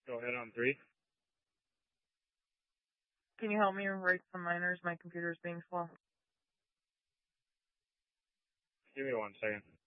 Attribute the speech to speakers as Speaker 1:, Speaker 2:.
Speaker 1: Go ahead on 3.
Speaker 2: Can you help me write some minors? My computer's being slow.
Speaker 1: Give me 1 second.